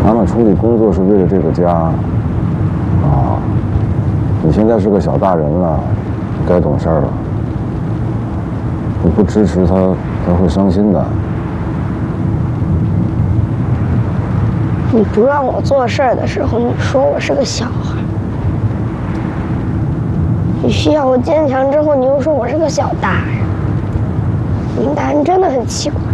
妈妈出去工作是为了这个家。啊，你现在是个小大人了，该懂事了。你不支持他，他会伤心的。 你不让我做事儿的时候，你说我是个小孩；你需要我坚强之后，你又说我是个小大人。你们大人真的很奇怪。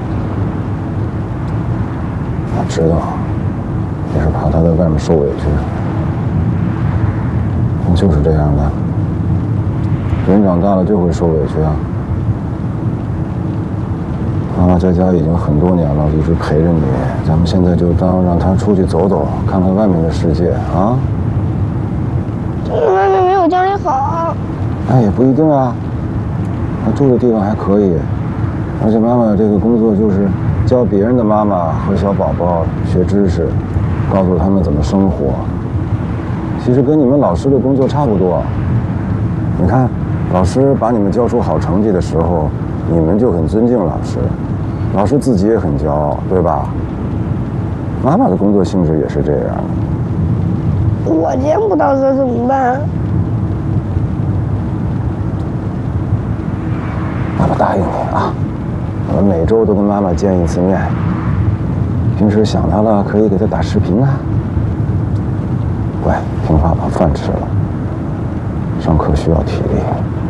我知道，你是怕他在外面受委屈。就是这样的，人长大了就会受委屈啊。妈妈在家已经很多年了，一直陪着你。咱们现在就当让她出去走走，看看外面的世界啊。 外面没有家里好。 那也不一定啊。她住的地方还可以，而且妈妈这个工作就是教别人的妈妈和小宝宝学知识，告诉他们怎么生活。其实跟你们老师的工作差不多。你看，老师把你们教出好成绩的时候，你们就很尊敬老师，老师自己也很骄傲，对吧？妈妈的工作性质也是这样的。 我见不到他怎么办？ 爸爸答应你啊，我们每周都跟妈妈见一次面。平时想她了，可以给她打视频啊。乖，听话把饭吃了。上课需要体力。